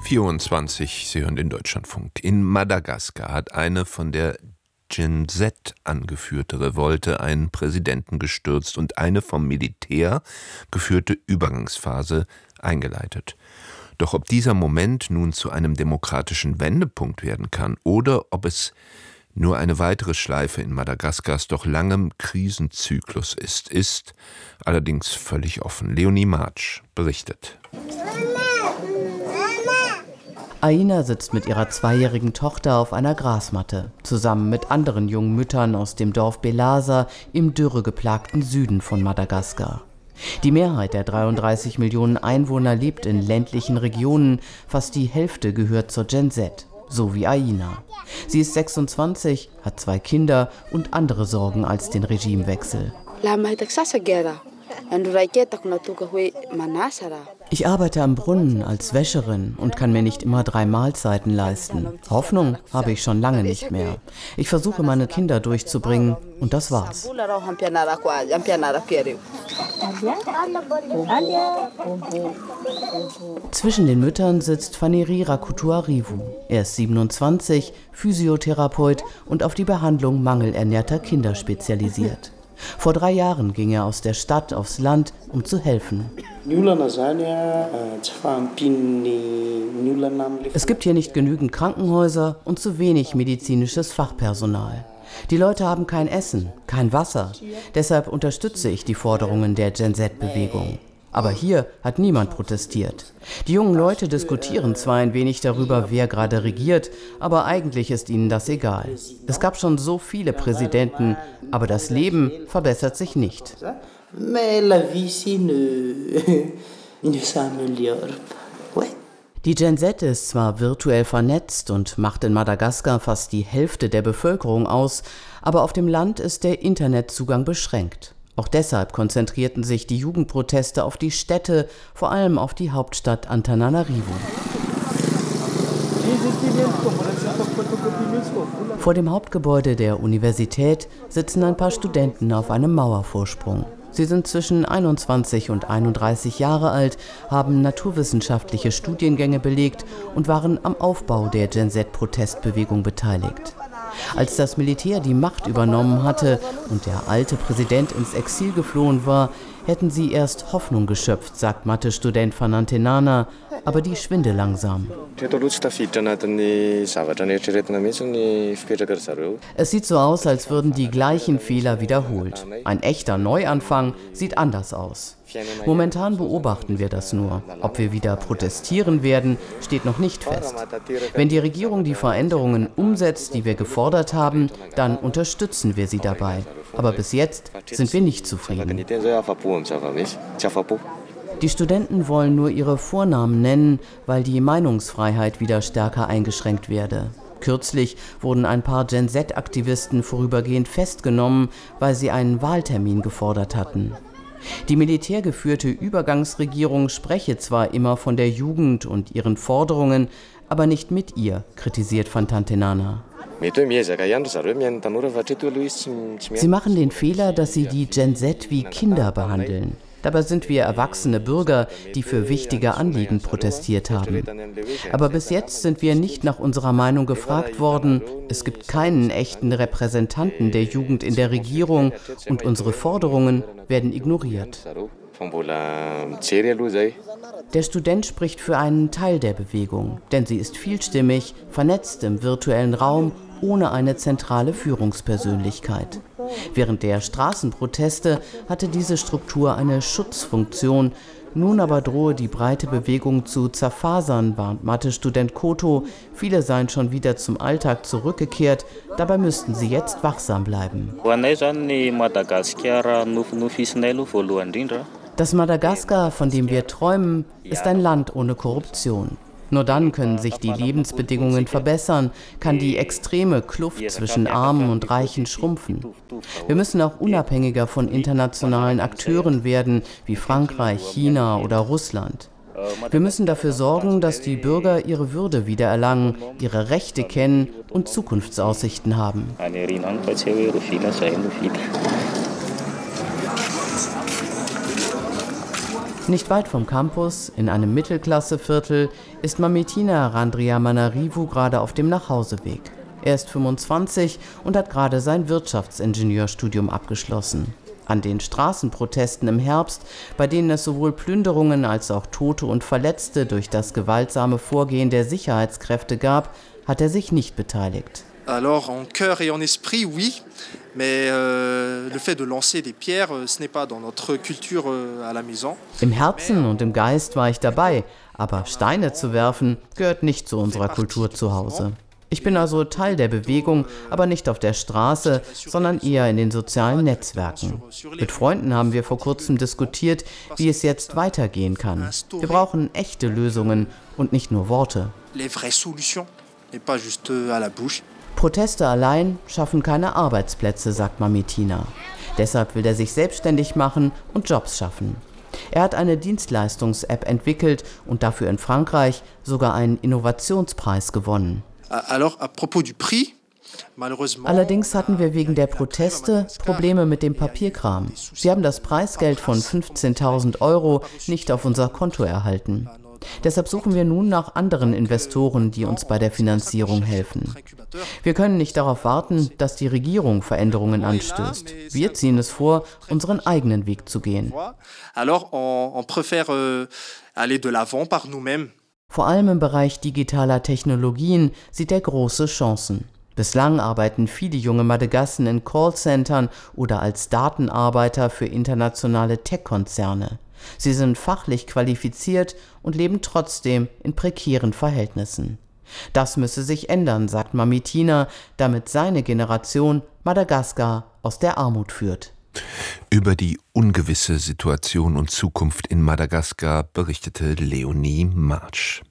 24, Sie hören den Deutschlandfunk. In Madagaskar hat eine von der Gen Z angeführte Revolte einen Präsidenten gestürzt und eine vom Militär geführte Übergangsphase eingeleitet. Doch ob dieser Moment nun zu einem demokratischen Wendepunkt werden kann oder ob es nur eine weitere Schleife in Madagaskars doch langem Krisenzyklus ist allerdings völlig offen. Leonie March berichtet. Aina sitzt mit ihrer 2-jährigen Tochter auf einer Grasmatte, zusammen mit anderen jungen Müttern aus dem Dorf Belasa im dürregeplagten Süden von Madagaskar. Die Mehrheit der 33 Millionen Einwohner lebt in ländlichen Regionen, fast die Hälfte gehört zur Gen Z, so wie Aina. Sie ist 26, hat 2 Kinder und andere Sorgen als den Regimewechsel. Ich arbeite am Brunnen als Wäscherin und kann mir nicht immer 3 Mahlzeiten leisten. Hoffnung habe ich schon lange nicht mehr. Ich versuche, meine Kinder durchzubringen und das war's. Zwischen den Müttern sitzt Faneri Rakutuarivu. Er ist 27, Physiotherapeut und auf die Behandlung mangelernährter Kinder spezialisiert. Vor 3 Jahren ging er aus der Stadt aufs Land, um zu helfen. Es gibt hier nicht genügend Krankenhäuser und zu wenig medizinisches Fachpersonal. Die Leute haben kein Essen, kein Wasser. Deshalb unterstütze ich die Forderungen der Gen Z-Bewegung. Aber hier hat niemand protestiert. Die jungen Leute diskutieren zwar ein wenig darüber, wer gerade regiert, aber eigentlich ist ihnen das egal. Es gab schon so viele Präsidenten, aber das Leben verbessert sich nicht. Die Gen Z ist zwar virtuell vernetzt und macht in Madagaskar fast die Hälfte der Bevölkerung aus, aber auf dem Land ist der Internetzugang beschränkt. Auch deshalb konzentrierten sich die Jugendproteste auf die Städte, vor allem auf die Hauptstadt Antananarivo. Vor dem Hauptgebäude der Universität sitzen ein paar Studenten auf einem Mauervorsprung. Sie sind zwischen 21 und 31 Jahre alt, haben naturwissenschaftliche Studiengänge belegt und waren am Aufbau der Gen Z-Protestbewegung beteiligt. Als das Militär die Macht übernommen hatte und der alte Präsident ins Exil geflohen war, hätten sie erst Hoffnung geschöpft, sagt Mathestudent Fanante Nana, aber die schwinde langsam. Es sieht so aus, als würden die gleichen Fehler wiederholt. Ein echter Neuanfang sieht anders aus. Momentan beobachten wir das nur. Ob wir wieder protestieren werden, steht noch nicht fest. Wenn die Regierung die Veränderungen umsetzt, die wir gefordert haben, dann unterstützen wir sie dabei. Aber bis jetzt sind wir nicht zufrieden. Die Studenten wollen nur ihre Vornamen nennen, weil die Meinungsfreiheit wieder stärker eingeschränkt werde. Kürzlich wurden ein paar Gen Z-Aktivisten vorübergehend festgenommen, weil sie einen Wahltermin gefordert hatten. Die militärgeführte Übergangsregierung spreche zwar immer von der Jugend und ihren Forderungen, aber nicht mit ihr, kritisiert Fanante Nana. Sie machen den Fehler, dass sie die Gen Z wie Kinder behandeln. Dabei sind wir erwachsene Bürger, die für wichtige Anliegen protestiert haben. Aber bis jetzt sind wir nicht nach unserer Meinung gefragt worden. Es gibt keinen echten Repräsentanten der Jugend in der Regierung und unsere Forderungen werden ignoriert. Der Student spricht für einen Teil der Bewegung, denn sie ist vielstimmig, vernetzt im virtuellen Raum, ohne eine zentrale Führungspersönlichkeit. Während der Straßenproteste hatte diese Struktur eine Schutzfunktion. Nun aber drohe die breite Bewegung zu zerfasern, warnt Mathestudent Koto. Viele seien schon wieder zum Alltag zurückgekehrt. Dabei müssten sie jetzt wachsam bleiben. Das Madagaskar, von dem wir träumen, ist ein Land ohne Korruption. Nur dann können sich die Lebensbedingungen verbessern, kann die extreme Kluft zwischen Armen und Reichen schrumpfen. Wir müssen auch unabhängiger von internationalen Akteuren werden, wie Frankreich, China oder Russland. Wir müssen dafür sorgen, dass die Bürger ihre Würde wiedererlangen, ihre Rechte kennen und Zukunftsaussichten haben. Nicht weit vom Campus, in einem Mittelklasseviertel, ist Mamitina Randriamanarivu gerade auf dem Nachhauseweg. Er ist 25 und hat gerade sein Wirtschaftsingenieurstudium abgeschlossen. An den Straßenprotesten im Herbst, bei denen es sowohl Plünderungen als auch Tote und Verletzte durch das gewaltsame Vorgehen der Sicherheitskräfte gab, hat er sich nicht beteiligt. Alors en cœur et en esprit, oui, mais le fait de lancer des pierres, ce n'est pas dans notre culture à la maison. Im Herzen und im Geist war ich dabei, aber Steine zu werfen gehört nicht zu unserer Kultur zu Hause. Ich bin also Teil der Bewegung, aber nicht auf der Straße, sondern eher in den sozialen Netzwerken. Mit Freunden haben wir vor kurzem diskutiert, wie es jetzt weitergehen kann. Wir brauchen echte Lösungen und nicht nur Worte. Proteste allein schaffen keine Arbeitsplätze, sagt Mamitina. Deshalb will er sich selbstständig machen und Jobs schaffen. Er hat eine Dienstleistungs-App entwickelt und dafür in Frankreich sogar einen Innovationspreis gewonnen. Allerdings hatten wir wegen der Proteste Probleme mit dem Papierkram. Sie haben das Preisgeld von 15.000 € nicht auf unser Konto erhalten. Deshalb suchen wir nun nach anderen Investoren, die uns bei der Finanzierung helfen. Wir können nicht darauf warten, dass die Regierung Veränderungen anstößt. Wir ziehen es vor, unseren eigenen Weg zu gehen. Vor allem im Bereich digitaler Technologien sieht er große Chancen. Bislang arbeiten viele junge Madagassen in Callcentern oder als Datenarbeiter für internationale Tech-Konzerne. Sie sind fachlich qualifiziert und leben trotzdem in prekären Verhältnissen. Das müsse sich ändern, sagt Mamitina, damit seine Generation Madagaskar aus der Armut führt. Über die ungewisse Situation und Zukunft in Madagaskar berichtete Leonie Marsch.